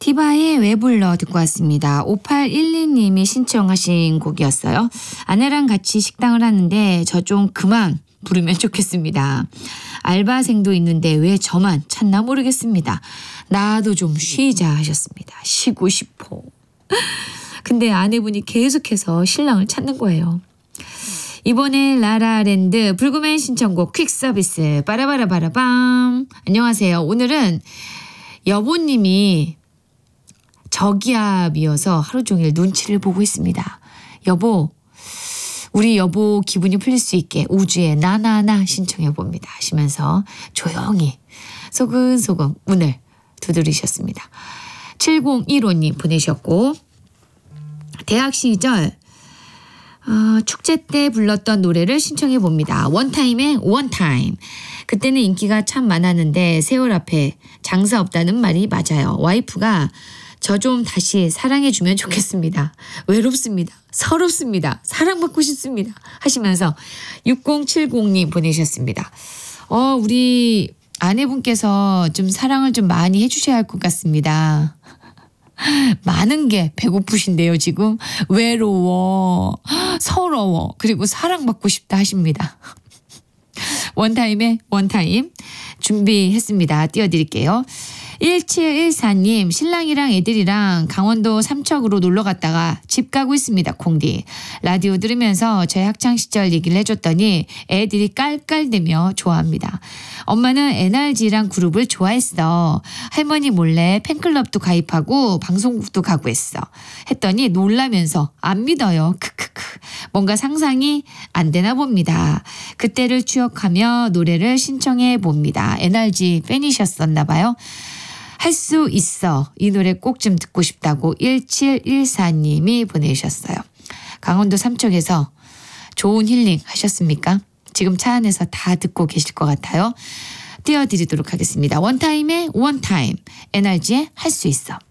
티바의 왜 불러 듣고 왔습니다. 5812님이 신청하신 곡이었어요. 아내랑 같이 식당을 하는데 저 좀 그만 부르면 좋겠습니다. 알바생도 있는데 왜 저만 찾나 모르겠습니다. 나도 좀 쉬자 하셨습니다. 쉬고 싶어. 근데 아내분이 계속해서 신랑을 찾는 거예요. 이번에 라라랜드 불구맨 신청곡 퀵 서비스 빠라바라바라밤. 안녕하세요. 오늘은 여보님이 저기압이어서 하루 종일 눈치를 보고 있습니다. 여보, 우리 여보 기분이 풀릴 수 있게 우주의 나나나 신청해 봅니다 하시면서 조용히 소근소근 문을 두드리셨습니다. 7015님 보내셨고, 대학 시절 축제 때 불렀던 노래를 신청해 봅니다. 원타임의 원타임. 그때는 인기가 참 많았는데 세월 앞에 장사 없다는 말이 맞아요. 와이프가 저 좀 다시 사랑해주면 좋겠습니다. 외롭습니다. 서럽습니다. 사랑받고 싶습니다. 하시면서 6070님 보내셨습니다. 우리 아내분께서 좀 사랑을 좀 많이 해주셔야 할 것 같습니다. 많은 게 배고프신데요, 지금. 외로워, 서러워, 그리고 사랑받고 싶다 하십니다. 원타임의 원타임 준비했습니다. 띄워드릴게요. 1714님, 신랑이랑 애들이랑 강원도 삼척으로 놀러 갔다가 집 가고 있습니다. 콩디. 라디오 들으면서 제 학창시절 얘기를 해줬더니 애들이 깔깔대며 좋아합니다. 엄마는 NRG랑 그룹을 좋아했어. 할머니 몰래 팬클럽도 가입하고 방송국도 가고 했어. 했더니 놀라면서 안 믿어요. 크크크. 뭔가 상상이 안 되나 봅니다. 그때를 추억하며 노래를 신청해 봅니다. NRG 팬이셨었나 봐요. 할 수 있어. 이 노래 꼭 좀 듣고 싶다고 1714님이 보내주셨어요. 강원도 삼척에서 좋은 힐링 하셨습니까? 지금 차 안에서 다 듣고 계실 것 같아요. 띄워드리도록 하겠습니다. 원타임의 원타임, NRG의 할 수 있어.